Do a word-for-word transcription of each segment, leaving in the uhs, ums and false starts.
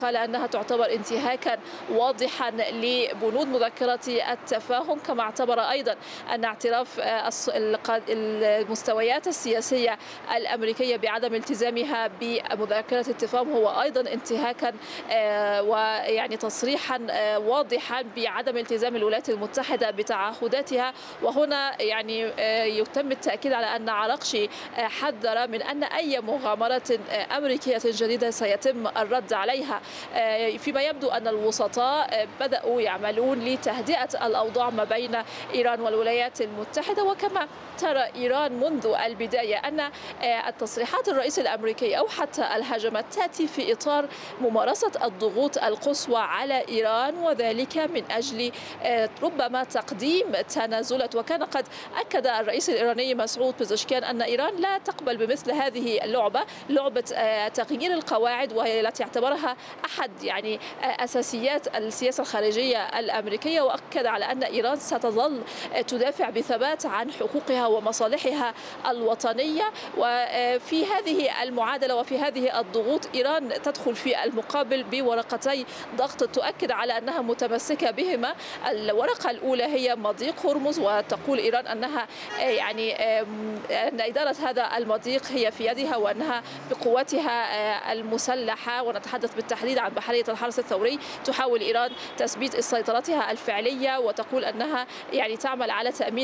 قال أنها تعتبر انتهاكا واضحا لبنود مذكرة التفاهم، كما اعتبر أيضا أن اعتراف المستويات السياسية الأمريكية بعدم التزامها بمذكرة التفاهم هو أيضا انتهاكا ويعني تصريحا واضحا بعدم التزام الولايات المتحدة بتعهداتها. وهنا يعني يتم التأكيد على أن عراقشي حذر من أن أي مغامرة أمريكية جديدة سيتم الرد عليها، فيما يبدو أن الوسطاء بدأوا يعملون لتهدئة الأوضاع ما بين إيران والولايات المتحدة. وكما ترى إيران منذ البداية أن التصريحات الرئيس الأمريكي أو حتى الهجمات تأتي في إطار ممارسة الضغوط القصوى على إيران، وذلك من أجل ربما تقديم تنازلات. وكان قد أكد الرئيس الإيراني مسعود بزشكيان أن إيران لا تقبل بمثل هذه اللعبة، لعبة تغيير القواعد، والتي اعتبرها أحد يعني أساسيات السياسة الخارجية الأمريكية. وأكد على أن إيران ستظل تدافع بثبات عن حقوقها ومصالحها الوطنية. وفي هذه المعادلة وفي هذه الضغوط إيران تدخل في المقابل بورقتي ضغط تؤكد على أنها متمسكة بهما. الورقة الأولى هي مضيق هرمز، وتقول إيران أنها يعني أن إدارة هذا المضيق هي في يدها وأنها بقوتها المسلحة، ونتحدث بالتحديد عن بحرية الحرس الثوري. تحاول إيران تثبيت سيطرتها الفعلية وتقول أنها يعني تعمل على تأمين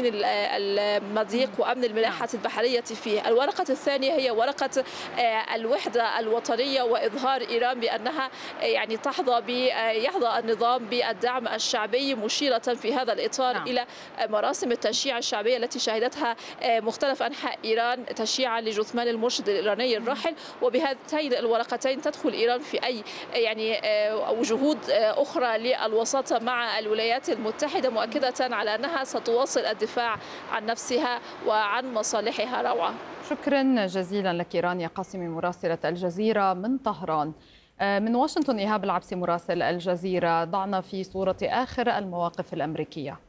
المضيق وأمن الملاحة البحرية فيه. الورقة الثانية هي ورقة الوحدة الوطنية وإظهار إيران بأنها يعني تحظى يحظى النظام بالدعم الشعبي، مشيرة في هذا الإطار نعم. إلى مراسم التشييع الشعبية التي شهدتها مختلف أنحاء إيران تشييعا لجثمان المرشد الإيراني الراحل. وبهاتين الورقتين تدخل إيران في أي يعني جهود أخرى للوساطة مع الولايات المتحدة، مؤكدة على أنها ستواصل الدفاع عن نفسها وعن مصالحها. روعة، شكرا جزيلا لك رانيا قاسمي مراسلة الجزيرة من طهران. من واشنطن إيهاب العبسي مراسل الجزيرة، ضعنا في صورة آخر المواقف الأمريكية.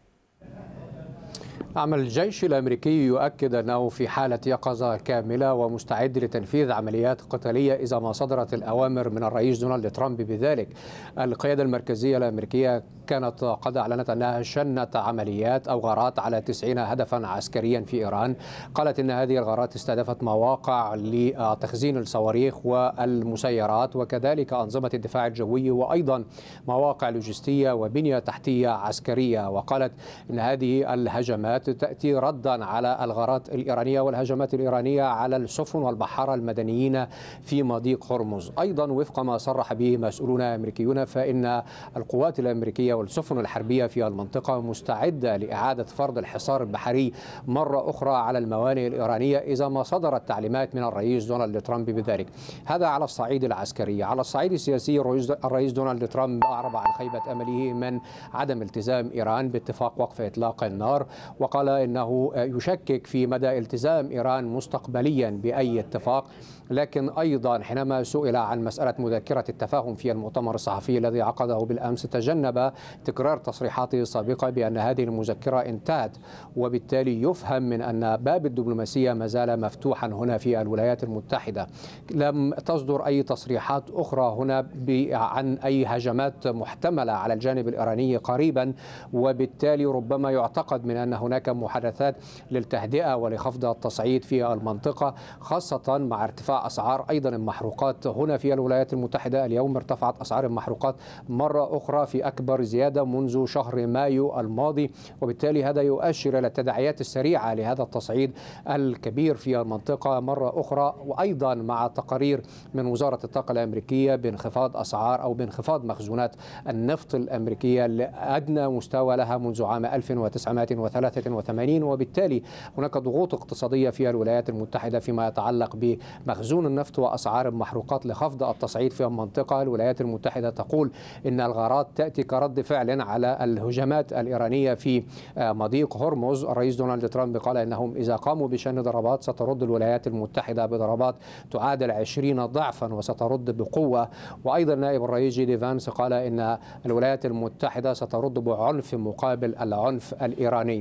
نعم، الجيش الأمريكي يؤكد أنه في حالة يقظة كاملة ومستعد لتنفيذ عمليات قتالية إذا ما صدرت الأوامر من الرئيس دونالد ترامب بذلك. القيادة المركزية الأمريكية كانت قد أعلنت أنها شنت عمليات أو غارات على تسعين هدفا عسكريا في إيران. قالت أن هذه الغارات استهدفت مواقع لتخزين الصواريخ والمسيرات وكذلك أنظمة الدفاع الجوي وأيضا مواقع لوجستية وبنية تحتية عسكرية. وقالت أن هذه الهجمات تأتي ردا على الغارات الإيرانية والهجمات الإيرانية على السفن والبحارة المدنيين في مضيق هرمز. أيضا وفق ما صرح به مسؤولون أمريكيون فإن القوات الأمريكية والسفن الحربية في المنطقة مستعدة لإعادة فرض الحصار البحري مرة أخرى على الموانئ الإيرانية إذا ما صدرت تعليمات من الرئيس دونالد ترامب بذلك. هذا على الصعيد العسكري. على الصعيد السياسي الرئيس دونالد ترامب أعرب عن خيبة أمله من عدم التزام إيران باتفاق وقف إطلاق النار، وقال إنه يشكك في مدى التزام إيران مستقبليا بأي اتفاق. لكن أيضا حينما سئل عن مسألة مذكرة التفاهم في المؤتمر الصحفي الذي عقده بالأمس تجنب تكرار تصريحاته السابقة بأن هذه المذكرة انتهت، وبالتالي يفهم من أن باب الدبلوماسية ما زال مفتوحا هنا في الولايات المتحدة. لم تصدر أي تصريحات أخرى هنا عن أي هجمات محتملة على الجانب الإيراني قريبا، وبالتالي ربما يعتقد من أن هناك محادثات للتهدئة ولخفض التصعيد في المنطقة، خاصة مع ارتفاع أسعار أيضا المحروقات هنا في الولايات المتحدة. اليوم ارتفعت أسعار المحروقات مرة أخرى في أكبر زيادة منذ شهر مايو الماضي، وبالتالي هذا يؤشر إلى التداعيات السريعة لهذا التصعيد الكبير في المنطقة مرة أخرى. وأيضا مع تقارير من وزارة الطاقة الأمريكية بانخفاض أسعار أو بانخفاض مخزونات النفط الأمريكية لأدنى مستوى لها منذ عام ألف وتسعمائة وثلاثة وثمانين، وبالتالي هناك ضغوط اقتصادية في الولايات المتحدة فيما يتعلق بمخزون النفط وأسعار المحروقات لخفض التصعيد في المنطقة. الولايات المتحدة تقول إن الغارات تأتي كرد فعل على الهجمات الإيرانية في مضيق هرمز. الرئيس دونالد ترامب قال إنهم إذا قاموا بشن ضربات سترد الولايات المتحدة بضربات تعادل عشرين ضعفا وسترد بقوة. وأيضا نائب الرئيس جي دي فانس قال إن الولايات المتحدة سترد بعنف مقابل العنف الإيراني.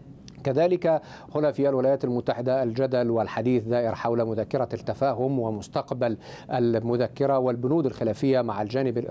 كذلك هنا في الولايات المتحدة الجدل والحديث دائر حول مذكرة التفاهم ومستقبل المذكرة والبنود الخلافية مع الجانب